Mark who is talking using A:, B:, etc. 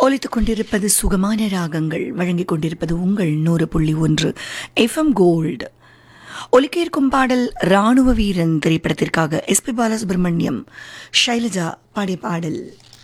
A: ஒலித்துக் கொண்டிருப்பது சுகமான ராகங்கள், வழங்கிக் கொண்டிருப்பது உங்கள் 100.1 FM கோல்டு. ஒலிக்க இருக்கும் பாடல் ராணுவ வீரன் திரைப்படத்திற்காக எஸ்பி பாலசுப்ரமணியம், ஷைலஜா பாடிய பாடல்.